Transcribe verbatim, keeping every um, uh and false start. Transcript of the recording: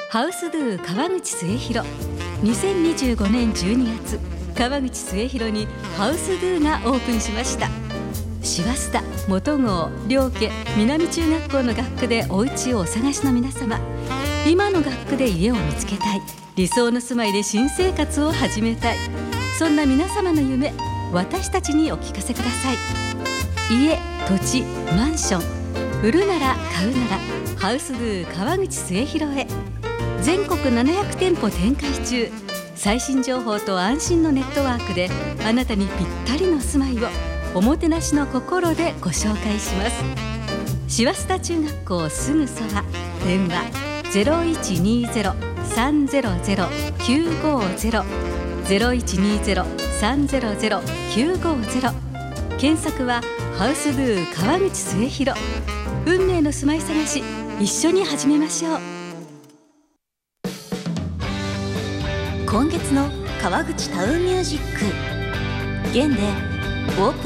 ハウスドゥ川口末広。にせんにじゅうごねんじゅうにがつ、川口末広にハウスドゥがオープンしました。師走田、元郷、両家、南中学校の学区でお家をお探しの皆様、今の学区で家を見つけたい、理想の住まいで新生活を始めたい、そんな皆様の夢、私たちにお聞かせください。家、土地、マンション、売るなら買うならハウスドゥ川口末広へ。全国ななひゃくてんぽ展開中。最新情報と安心のネットワークであなたにぴったりの住まいをおもてなしの心でご紹介します。師走田中学校すぐそば。電話 ゼロいちにゼロ さんゼロゼロ きゅうごゼロ ゼロいちにゼロ さんゼロゼロ きゅうごゼロ。検索はハウスドゥ川口末広。運命の住まい探し、一緒に始めましょう。 今月の川口タウンミュージック。現でオープン